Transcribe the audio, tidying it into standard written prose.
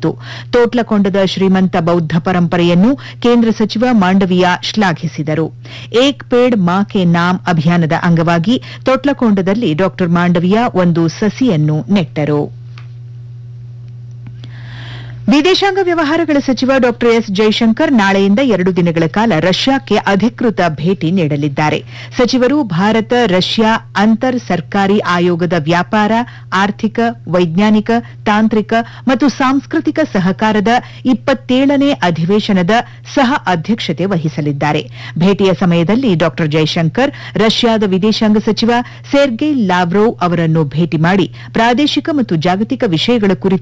ನಡೆಯಿತು. ತೋಟ್ಲಕೊಂಡದ ಶ್ರೀಮಂತ ಬೌದ್ಧ ಪರಂಪರೆಯನ್ನು ಕೇಂದ್ರ ಸಚಿವ ಮಾಂಡವಿಯಾ ಶ್ಲಾಘಿಸಿದರು. ಏಕ್ ಪೇಡ್ ಮಾ ಕೆ ನಾಮ್ ಅಭಿಯಾನದ ಅಂಗವಾಗಿ ತೋಟ್ಲಕೊಂಡದಲ್ಲಿ ಡಾ ಮಾಂಡವಿಯಾ ಒಂದು ಸಸಿಯನ್ನು ನೆಟ್ಟರು. ವಿದೇಶಾಂಗ ವ್ಯವಹಾರಗಳ ಸಚಿವ ಡಾ ಎಸ್ ಜೈಶಂಕರ್ ನಾಳೆಯಿಂದ 2 ದಿನಗಳ ಕಾಲ ರಷ್ಯಾಕ್ಕೆ ಅಧಿಕೃತ ಭೇಟಿ ನೀಡಲಿದ್ದಾರೆ. ಸಚಿವರು ಭಾರತ ರಷ್ಯಾ ಅಂತರ್ ಸರ್ಕಾರಿ ಆಯೋಗದ ವ್ಯಾಪಾರ, ಆರ್ಥಿಕ, ವೈಜ್ಞಾನಿಕ, ತಾಂತ್ರಿಕ ಮತ್ತು ಸಾಂಸ್ಕೃತಿಕ ಸಹಕಾರದ 27ನೇ ಅಧಿವೇಶನದ ಸಹ ಅಧ್ಯಕ್ಷತೆ ವಹಿಸಲಿದ್ದಾರೆ. ಭೇಟಿಯ ಸಮಯದಲ್ಲಿ ಡಾ ಜೈಶಂಕರ್ ರಷ್ಯಾದ ವಿದೇಶಾಂಗ ಸಚಿವ ಸೆರ್ಗೈ ಲಾವ್ರೋವ್ ಅವರನ್ನು ಭೇಟಿ ಮಾಡಿ ಪ್ರಾದೇಶಿಕ ಮತ್ತು ಜಾಗತಿಕ ವಿಷಯಗಳ ಕುರಿತು